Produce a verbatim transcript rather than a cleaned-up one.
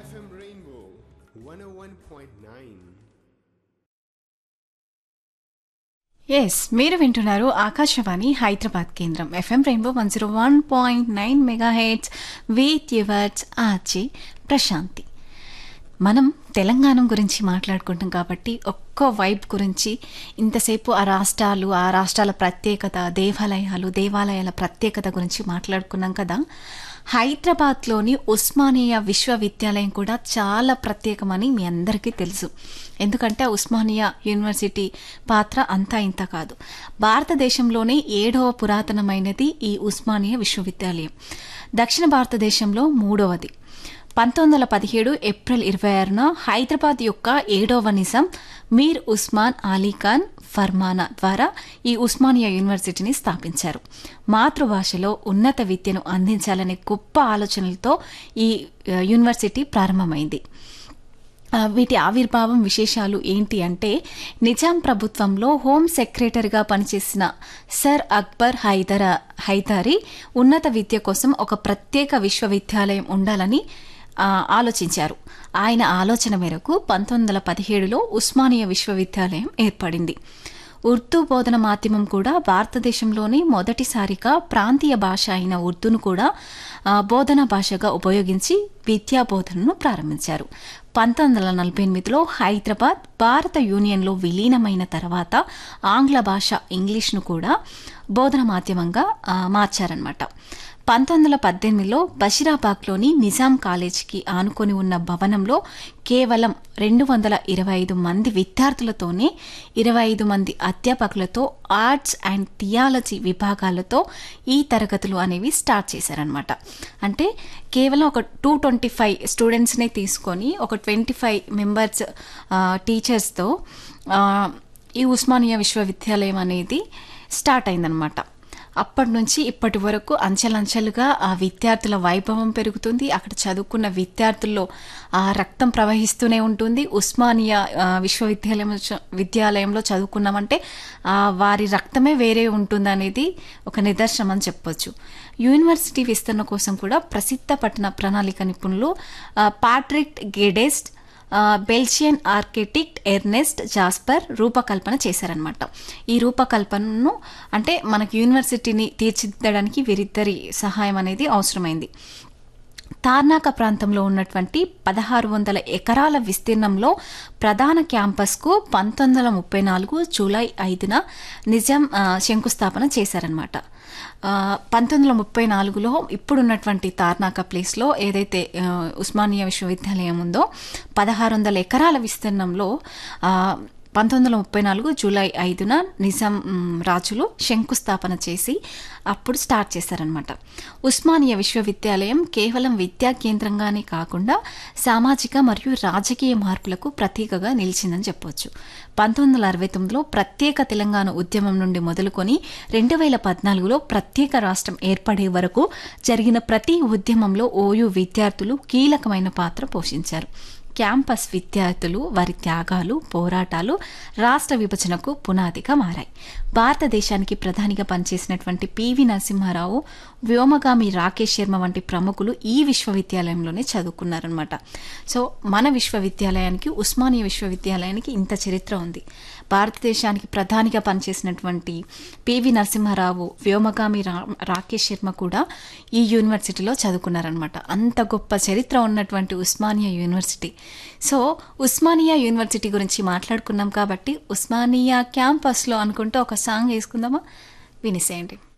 F M Rainbow one oh one point nine. Yes మీరు వింటున్నారు ఆకాశవాణి హైదరాబాద్ కేంద్రం FM rainbow one zero one point nine mega heads with yours ఆచి ప్రశాంతి. మనం తెలంగాణ గురించి మాట్లాడుకుంటాం కాబట్టి ఒక్క వైబ్ గురించి ఇంతసేపు ఆ రాష్ట్రాలు ఆ రాష్ట్రాల ప్రత్యేకత దేవాలయాలు దేవాలయాల ప్రత్యేకత గురించి మాట్లాడుకున్నాం కదా. హైదరాబాద్లోని ఉస్మానియా విశ్వవిద్యాలయం కూడా చాలా ప్రత్యేకమని మీ అందరికీ తెలుసు. ఎందుకంటే ఉస్మానియా యూనివర్సిటీ పాత్ర అంతా ఇంత కాదు. భారతదేశంలోనే ఏడవ పురాతనమైనది ఈ ఉస్మానియా విశ్వవిద్యాలయం. దక్షిణ భారతదేశంలో మూడవది. పంతొమ్మిది వందల పదిహేడు ఏప్రిల్ ఇరవై ఆరున హైదరాబాద్ యొక్క ఏడవ నిజాం మీర్ ఉస్మాన్ అలీఖాన్ ఫర్మానా ద్వారా ఈ ఉస్మానియా యూనివర్సిటీని స్థాపించారు. మాతృభాషలో ఉన్నత విద్యను అందించాలనే గొప్ప ఆలోచనలతో ఈ యూనివర్సిటీ ప్రారంభమైంది. వీటి ఆవిర్భావం విశేషాలు ఏంటి అంటే, నిజాం ప్రభుత్వంలో హోం సెక్రటరీగా పనిచేసిన సర్ అక్బర్ హైదరా హైదారీ ఉన్నత విద్య కోసం ఒక ప్రత్యేక విశ్వవిద్యాలయం ఉండాలని ఆలోచించారు. ఆయన ఆలోచన మేరకు పంతొమ్మిది వందల పదిహేడులో ఉస్మానియా విశ్వవిద్యాలయం ఏర్పడింది. ఉర్దూ బోధన మాధ్యమం కూడా భారతదేశంలోనే మొదటిసారిగా ప్రాంతీయ భాష అయిన ఉర్దూను కూడా బోధనా భాషగా ఉపయోగించి విద్యా బోధనను ప్రారంభించారు. పంతొమ్మిది వందల నలభై ఎనిమిదిలో హైదరాబాద్ భారత యూనియన్లో విలీనమైన తర్వాత ఆంగ్ల భాష ఇంగ్లీష్ను కూడా బోధన మాధ్యమంగా మార్చారన్నమాట. పంతొమ్మిది వందల పద్దెనిమిదిలో బషీరాబాగ్లోని నిజాం కాలేజీకి ఆనుకొని ఉన్న భవనంలో కేవలం రెండు వందల ఇరవై ఐదు మంది విద్యార్థులతోనే ఇరవై ఐదు మంది అధ్యాపకులతో ఆర్ట్స్ అండ్ థియాలజీ విభాగాలతో ఈ తరగతులు అనేవి స్టార్ట్ చేశారనమాట. అంటే కేవలం ఒక టూ ట్వంటీ ఫైవ్ స్టూడెంట్స్నే తీసుకొని ఒక ట్వంటీ ఫైవ్ మెంబర్స్ టీచర్స్తో ఈ ఉస్మానియా విశ్వవిద్యాలయం అనేది స్టార్ట్ అయిందనమాట. అప్పటి నుంచి ఇప్పటి వరకు అంచెలంచెలుగా ఆ విద్యార్థుల వైభవం పెరుగుతుంది. అక్కడ చదువుకున్న విద్యార్థుల్లో ఆ రక్తం ప్రవహిస్తూనే ఉంటుంది. ఉస్మానియా విశ్వవిద్యాలయం విద్యాలయంలో చదువుకున్నామంటే వారి రక్తమే వేరే ఉంటుంది అనేది ఒక నిదర్శనం అని చెప్పొచ్చు. యూనివర్సిటీ విస్తరణ కోసం కూడా ప్రసిద్ధ పట్టణ ప్రణాళిక నిపుణులు Patrick గెడెస్ట్ Belgian architect Ernest Jasper రూపకల్పన చేశారనమాట. ఈ రూపకల్పనను అంటే మనకు యూనివర్సిటీని తీర్చిదిద్దడానికి వీరిద్దరి సహాయం అనేది అవసరమైంది. తార్నాక ప్రాంతంలో ఉన్నటువంటి పదహారు వందల ఎకరాల విస్తీర్ణంలో ప్రధాన క్యాంపస్కు పంతొమ్మిది వందల ముప్పై నాలుగు జూలై ఐదున నిజాం శంకుస్థాపన చేశారనమాట. పంతొమ్మిది వందల ముప్పై నాలుగులో ఇప్పుడున్నటువంటి తార్నాక ప్లేస్లో ఏదైతే ఉస్మానియా విశ్వవిద్యాలయం ఉందో పదహారు వందల ఎకరాల విస్తీర్ణంలో పంతొమ్మిది వందల ముప్పై నాలుగు జూలై ఐదున నిజాం రాజులు శంకుస్థాపన చేసి అప్పుడు స్టార్ట్ చేశారనమాట. ఉస్మానియా విశ్వవిద్యాలయం కేవలం విద్యా కేంద్రంగానే కాకుండా సామాజిక మరియు రాజకీయ మార్పులకు ప్రతీకగా నిలిచిందని చెప్పవచ్చు. పంతొమ్మిది వందల అరవై తొమ్మిదిలో ప్రత్యేక తెలంగాణ ఉద్యమం నుండి మొదలుకొని రెండు వేల పద్నాలుగులో ప్రత్యేక రాష్ట్రం ఏర్పడే వరకు జరిగిన ప్రతి ఉద్యమంలో ఓయూ విద్యార్థులు కీలకమైన పాత్ర పోషించారు. క్యాంపస్ విద్యార్థులు వారి త్యాగాలు పోరాటాలు రాష్ట్ర విభజనకు పునాదిగా మారాయి. భారతదేశానికి ప్రధానిగా పనిచేసినటువంటి పివి నరసింహారావు, వ్యోమగామి రాకేష్ శర్మ వంటి ప్రముఖులు ఈ విశ్వవిద్యాలయంలోనే చదువుకున్నారనమాట. సో మన విశ్వవిద్యాలయానికి ఉస్మానియా విశ్వవిద్యాలయానికి ఇంత చరిత్ర ఉంది. భారతదేశానికి ప్రధానిగా పనిచేసినటువంటి పివి నరసింహారావు, వ్యోమగామి రా రాకేష్ శర్మ కూడా ఈ యూనివర్సిటీలో చదువుకున్నారనమాట. అంత గొప్ప చరిత్ర ఉన్నటువంటి Osmania university. So Osmania university గురించి మాట్లాడుకున్నాం కాబట్టి ఉస్మానియా క్యాంపస్లో అనుకుంటూ ఒక సాంగ్ వేసుకుందామా? వినిసేయండి.